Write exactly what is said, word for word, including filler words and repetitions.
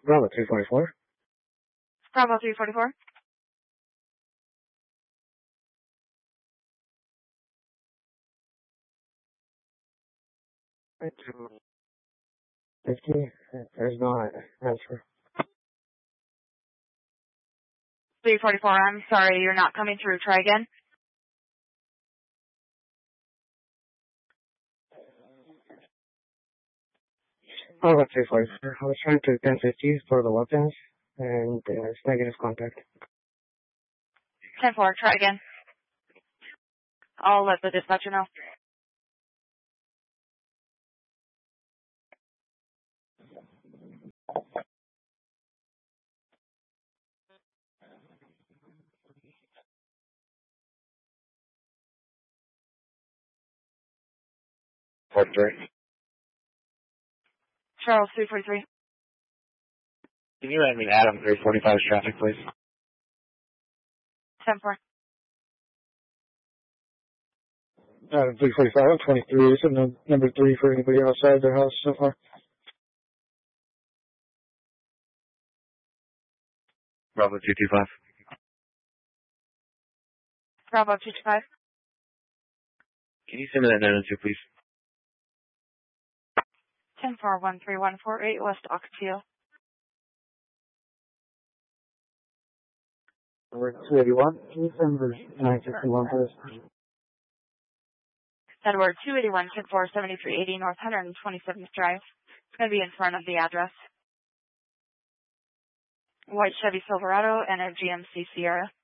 Bravo three forty-four. Bravo three forty-four. fifty. There's no answer. three forty-four, I'm sorry, you're not coming through. Try again. Bravo three forty-four. I was trying to ten fifty for the weapons, and uh, it's negative contact. ten four, try again. I'll let the dispatcher know. forty-three. Charles three forty-three. Can you let me Adam three forty-five's traffic, please? ten four. Adam three forty-five, twenty-three. Is it no, number three for anybody outside their house so far? Bravo two two five. Bravo two two five. Can you send me that nine oh two, please? ten four one three one four eight West Ocotillo. Number two eighty-one. Can you send the nine sixty-one, please? Edward two eighty-one, ten four, seventy-three eighty North one hundred twenty-seventh Drive. It's going to be in front of the address. White Chevy Silverado and a G M C Sierra.